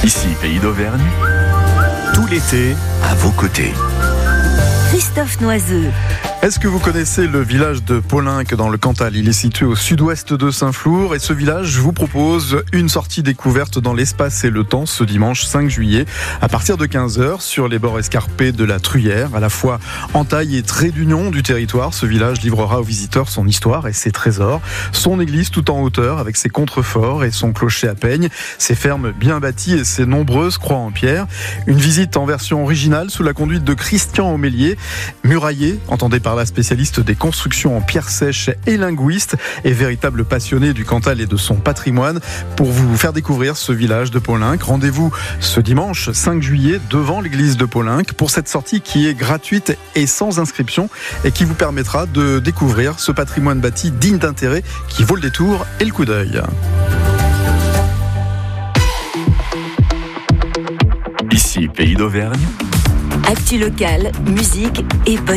Ici, Pays d'Auvergne, tout l'été, à vos côtés. Christophe Noiseux. Est-ce que vous connaissez le village de Paulinck dans le Cantal ? Il est situé au sud-ouest de Saint-Flour et ce village vous propose une sortie découverte dans l'espace et le temps ce dimanche 5 juillet à partir de 15h sur les bords escarpés de la Truyère. À la fois entaille et trait d'union du territoire, ce village livrera aux visiteurs son histoire et ses trésors. Son église tout en hauteur avec ses contreforts et son clocher à peigne, ses fermes bien bâties et ses nombreuses croix en pierre. Une visite en version originale sous la conduite de Christian Aumélier, murailler, entendez par la spécialiste des constructions en pierre sèche et linguiste et véritable passionné du Cantal et de son patrimoine. Pour vous faire découvrir ce village de Paulinck, rendez-vous ce dimanche 5 juillet devant l'église de Paulinck pour cette sortie qui est gratuite et sans inscription et qui vous permettra de découvrir ce patrimoine bâti digne d'intérêt qui vaut le détour et le coup d'œil. Ici, Pays d'Auvergne. Actu locale, musique et